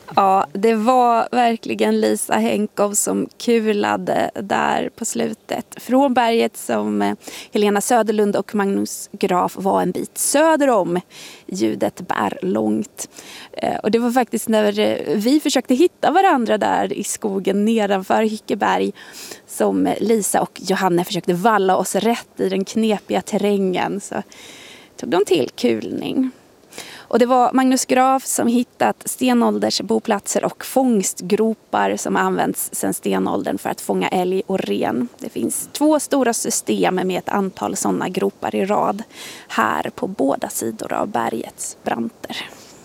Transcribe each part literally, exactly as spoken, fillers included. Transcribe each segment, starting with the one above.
Ja, det var verkligen Lisa Henkow som kulade där på slutet. Från berget som Helena Söderlund och Magnus Graf var en bit söder om. Ljudet bär långt. Och det var faktiskt när vi försökte hitta varandra där i skogen nedanför Hyckeberg som Lisa och Johanne försökte valla oss rätt i den knepiga terrängen. Så tog de till kulning. Och det var Magnus Graf som hittat stenålders boplatser och fångstgropar som används sedan stenåldern för att fånga älg och ren. Det finns två stora system med ett antal sådana gropar i rad här på båda sidor av bergets branter.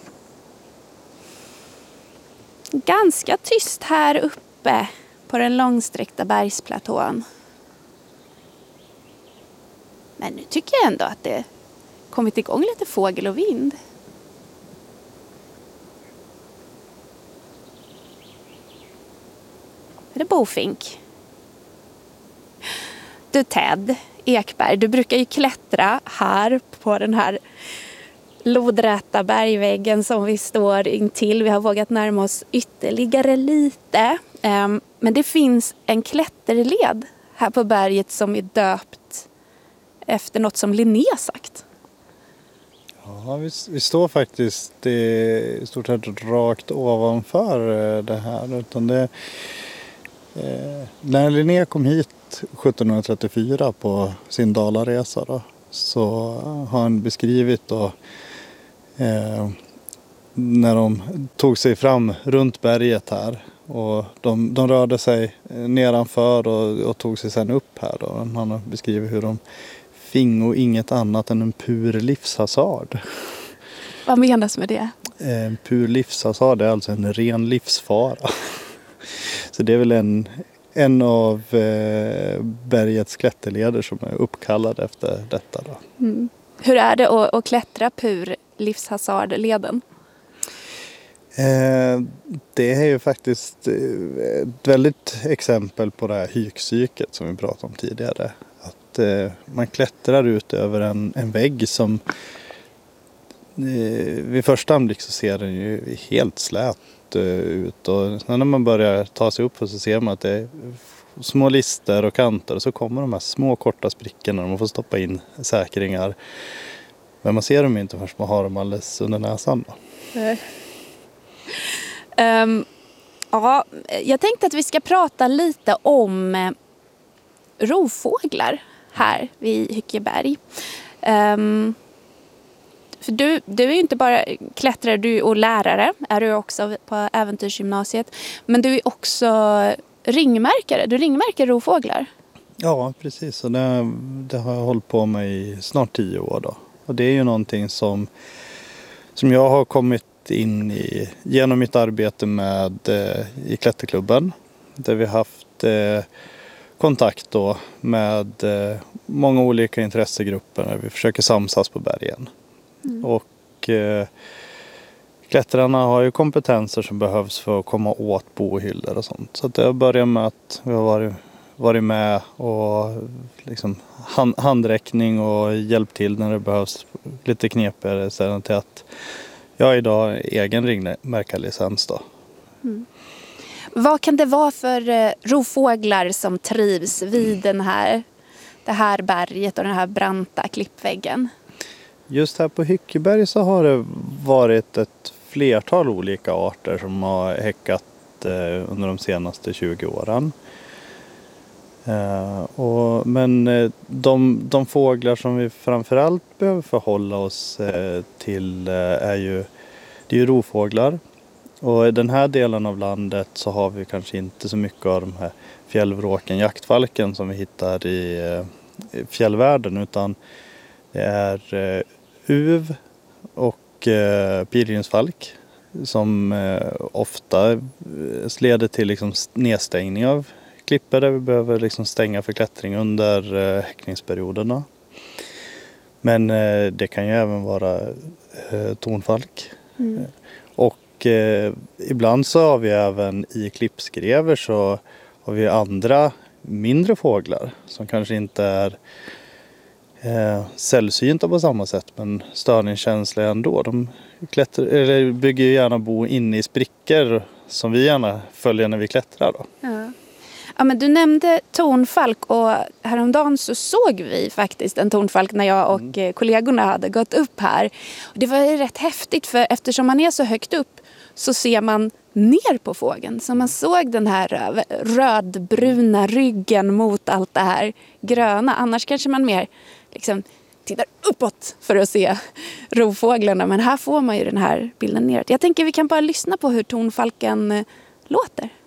Ganska tyst här uppe på den långsträckta bergsplatån. Men nu tycker jag ändå att det kommit igång lite fågel och vind. Är det bofink? Du Ted Ekberg, du brukar ju klättra här på den här lodräta bergväggen som vi står intill. Vi har vågat närma oss ytterligare lite. Men det finns en klätterled här på berget som är döpt efter något som Linné sagt. Ja, vi, vi står faktiskt i stort sett rakt ovanför det här. Utan det, eh, när Linné kom hit sjuttonhundratrettiofyra på sin Dalaresa då, så har han beskrivit då, eh, när de tog sig fram runt berget här. Och de, de rörde sig nedanför och, och tog sig sedan upp här. Då. Han har beskrivit hur de fingo inget annat än en pur livshasard. Vad menas med det? En pur livshasard är alltså en ren livsfara. Så det är väl en, en av eh, bergets klätterleder som är uppkallad efter detta. Då. Mm. Hur är det att, att klättra pur livshasardleden? Eh, det är ju faktiskt ett väldigt exempel på det här hykpsyket som vi pratade om tidigare. Att eh, man klättrar ut över en, en vägg som eh, vid första anblick så ser den ju helt slät eh, ut. Och sen när man börjar ta sig upp så ser man att det är små lister och kanter och så kommer de här små korta sprickorna och man får stoppa in säkringar. Men man ser dem inte förrän man har dem alldeles under näsan. Då. Nej. Um, ja, jag tänkte att vi ska prata lite om eh, rovfåglar här vid Hyckeberg. Um, för du, du är ju inte bara klättrare du och lärare, är du också på Äventyrsgymnasiet. Men du är också ringmärkare, du ringmärker rovfåglar. Ja, precis. Och det, det har jag hållit på med i snart tio år då. Och det är ju någonting som, som jag har kommit in i genom mitt arbete med eh, i klätterklubben. Där vi har haft eh, kontakt då med eh, många olika intressegrupper när vi försöker samsas på bergen. Mm. Och eh, klättrarna har ju kompetenser som behövs för att komma åt bohyllor och sånt. Så att det börjar med att vi har varit, varit med och liksom hand, handräckning och hjälp till när det behövs lite knepigare sedan till att jag har idag egen ringmärkarlicens då. Mm. Vad kan det vara för eh, rovfåglar som trivs vid den här, det här berget och den här branta klippväggen? Just här på Hyckeberg så har det varit ett flertal olika arter som har häckat eh, under de senaste tjugo åren. Eh, och, men eh, de, de fåglar som vi framförallt behöver förhålla oss eh, till eh, är ju, det är ju rovfåglar. Och i den här delen av landet så har vi kanske inte så mycket av de här fjällvråken, jaktfalken som vi hittar i, eh, i fjällvärlden, utan det är eh, uv och eh, pilgrimsfalk som eh, ofta leder till liksom nedstängning av klippor där vi behöver liksom stänga för klättring under eh, häckningsperioderna. Men eh, det kan ju även vara eh, tornfalk. Mm. Och eh, ibland så har vi även i klippskrever så har vi andra mindre fåglar som kanske inte är eh, sällsynta på samma sätt men störningskänsliga ändå. De klättrar, eller bygger ju gärna bo inne i sprickor som vi gärna följer när vi klättrar då. Ja. Ja, men du nämnde tornfalk och häromdagen så såg vi faktiskt en tornfalk när jag och mm. kollegorna hade gått upp här. Och det var ju rätt häftigt för eftersom man är så högt upp så ser man ner på fågeln. Så man såg den här rödbruna ryggen mot allt det här gröna. Annars kanske man mer liksom tittar uppåt för att se rovfåglarna. Men här får man ju den här bilden neråt. Jag tänker vi kan bara lyssna på hur tornfalken låter.